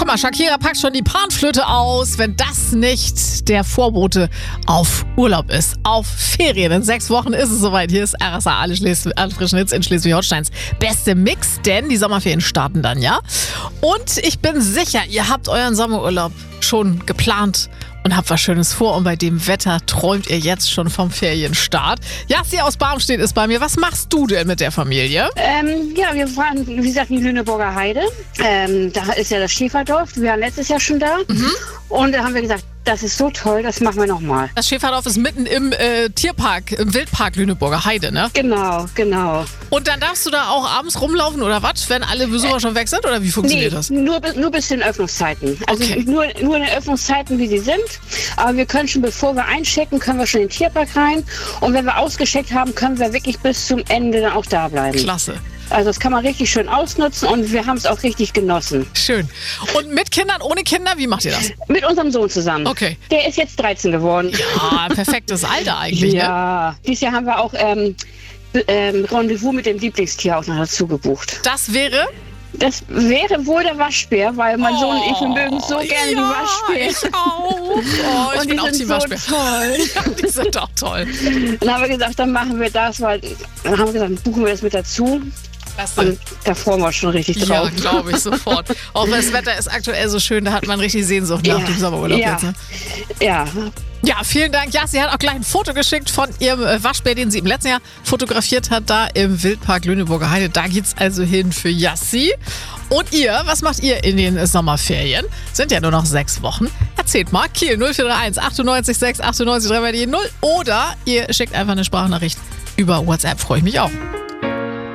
Guck mal, Shakira packt schon die Panflöte aus, wenn das nicht der Vorbote auf Urlaub ist, auf Ferien. In 6 Wochen ist es soweit. Hier ist RSA, alle frischen Hits in Schleswig-Holsteins beste Mix, denn die Sommerferien starten dann, ja? Und ich bin sicher, ihr habt euren Sommerurlaub schon geplant und habt was Schönes vor. Und bei dem Wetter träumt ihr jetzt schon vom Ferienstart. Jassi aus Barmstedt ist bei mir. Was machst du denn mit der Familie? Wir fahren, wie gesagt, in die Lüneburger Heide. Da ist ja das Schäferdorf. Wir waren letztes Jahr schon da. Und da haben wir gesagt, das ist so toll, das machen wir nochmal. Das Schäferdorf ist mitten im Tierpark, im Wildpark Lüneburger Heide, ne? Genau. Und dann darfst du da auch abends rumlaufen oder was, wenn alle Besucher schon weg sind? Oder wie funktioniert das? Nur bis zu den Öffnungszeiten. Also Okay. nur in den Öffnungszeiten, wie sie sind. Aber wir können schon, bevor wir einchecken, können wir schon in den Tierpark rein. Und wenn wir ausgecheckt haben, können wir wirklich bis zum Ende dann auch da bleiben. Klasse. Also das kann man richtig schön ausnutzen und wir haben es auch richtig genossen. Schön. Und mit Kindern, ohne Kinder, wie macht ihr das? Mit unserem Sohn zusammen. Okay. Der ist jetzt 13 geworden. Ah, perfektes Alter eigentlich, ne? Ja, dieses Jahr haben wir auch Rendezvous mit dem Lieblingstier auch noch dazu gebucht. Das wäre? Das wäre wohl der Waschbär, weil mein Sohn und ich, wir mögen so gerne die Waschbären. Ich auch. Oh, ich Und bin die auch sind Team so Waschbär. toll. Ja, die sind auch toll. Dann haben wir gesagt, dann machen wir das, weil dann haben wir gesagt, buchen wir das mit dazu. Klasse. Und da freuen wir uns schon richtig Ja, drauf. glaube ich sofort. Auch das Wetter ist aktuell so schön, da hat man richtig Sehnsucht nach dem Sommerurlaub jetzt. Ne? Ja. Ja, vielen Dank. Ja, sie hat auch gleich ein Foto geschickt von ihrem Waschbär, den sie im letzten Jahr fotografiert hat, da im Wildpark Lüneburger Heide. Da geht's also hin für Jassi. Und ihr, was macht ihr in den Sommerferien? Sind ja nur noch 6 Wochen. Erzählt mal. Kiel 0431 98 6 98 3 0 oder ihr schickt einfach eine Sprachnachricht über WhatsApp. Freue ich mich auch.